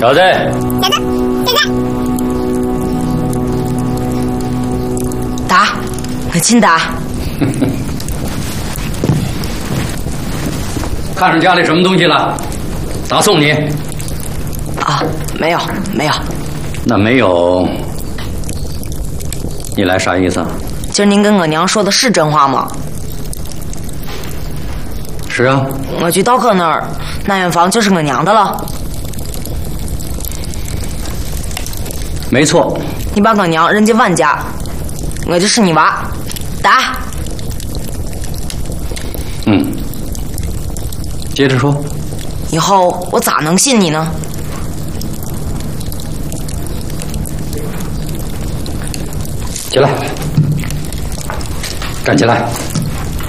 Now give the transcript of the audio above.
小子， 打，请打。 看上家里什么东西了？答送你。 啊，没有。 那没有，你来啥意思啊？ 今儿您跟我娘说的是真话吗？ 是啊。 我去刀客那儿，那院房就是我娘的了。 没错。 你把我娘扔进万家，我就是你娃。打。 接着说。 以后我咋能信你呢？ 起来，站起来。